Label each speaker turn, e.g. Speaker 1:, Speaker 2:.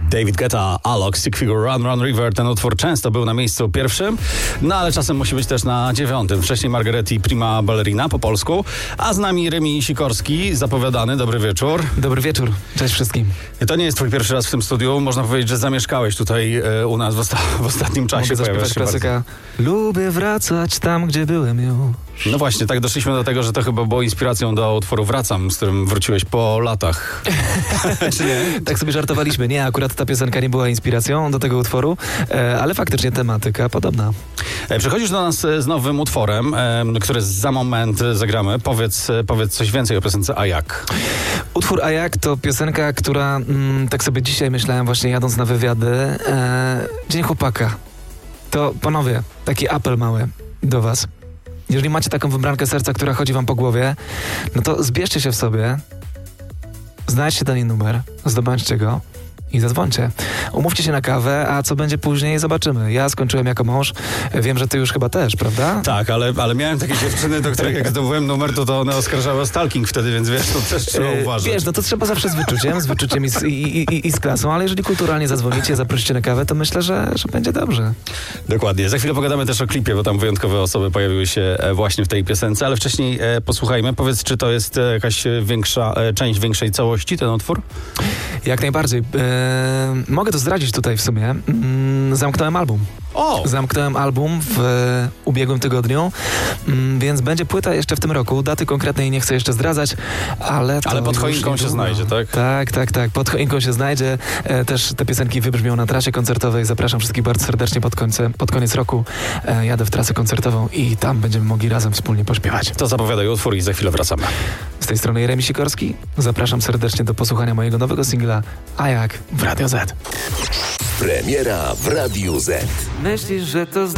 Speaker 1: David Guetta, Alok, Stick Figure, Run Run River. Ten utwór często był na miejscu pierwszym, no ale czasem musi być też na 9. Wcześniej Margaretti, Prima Ballerina po polsku, a z nami Remi Sikorski, zapowiadany. Dobry wieczór.
Speaker 2: Dobry wieczór, cześć wszystkim.
Speaker 1: To nie jest twój pierwszy raz w tym studiu. Można powiedzieć, że zamieszkałeś tutaj u nas w ostatnim czasie.
Speaker 2: Mogę zaśpiewać klasyka. Lubię wracać tam, gdzie byłem już.
Speaker 1: No właśnie, tak doszliśmy do tego, że to chyba było inspiracją do utworu Wracam, z którym wróciłeś po latach. Czy nie?
Speaker 2: Tak sobie żartowaliśmy. Nie, akurat ta piosenka nie była inspiracją do tego utworu, ale faktycznie tematyka podobna.
Speaker 1: Przychodzisz do nas z nowym utworem, który za moment zagramy. Powiedz coś więcej o piosence A jak?
Speaker 2: Utwór A jak to piosenka, która, tak sobie dzisiaj myślałem właśnie jadąc na wywiady, Dzień Chłopaka. To panowie, taki apel mały do was. Jeżeli macie taką wybrankę serca, która chodzi wam po głowie, no to zbierzcie się w sobie, znajdźcie ten jej numer, zdobądźcie go i zadzwońcie. Umówcie się na kawę, a co będzie później, zobaczymy. Ja skończyłem jako mąż. Wiem, że ty już chyba też, prawda?
Speaker 1: Tak, ale miałem takie dziewczyny, do których jak zdobyłem numer, to one oskarżały o stalking wtedy, więc wiesz, to też trzeba uważać.
Speaker 2: Wiesz, no to trzeba zawsze z wyczuciem i z klasą, ale jeżeli kulturalnie zadzwonicie, zaprosicie na kawę, to myślę, że będzie dobrze.
Speaker 1: Dokładnie. Za chwilę pogadamy też o klipie, bo tam wyjątkowe osoby pojawiły się właśnie w tej piosence, ale wcześniej posłuchajmy. Powiedz, czy to jest jakaś część większej całości, ten utwór?
Speaker 2: Jak najbardziej. Mogę to zdradzić tutaj w sumie. Zamknąłem album. Zamknąłem album w ubiegłym tygodniu, więc będzie płyta jeszcze w tym roku. Daty konkretnej nie chcę jeszcze zdradzać, ale
Speaker 1: pod choinką się znajdzie, tak?
Speaker 2: Tak. Pod choinką się znajdzie. Też te piosenki wybrzmią na trasie koncertowej. Zapraszam wszystkich bardzo serdecznie pod koniec roku. Jadę w trasę koncertową i tam będziemy mogli razem wspólnie pośpiewać.
Speaker 1: To zapowiadaj utwór i za chwilę wracamy.
Speaker 2: Z tej strony Remi Sikorski. Zapraszam serdecznie do posłuchania mojego nowego singla A jak w Radio Z.
Speaker 3: Premiera w Radiu Z.
Speaker 2: Myślisz, że to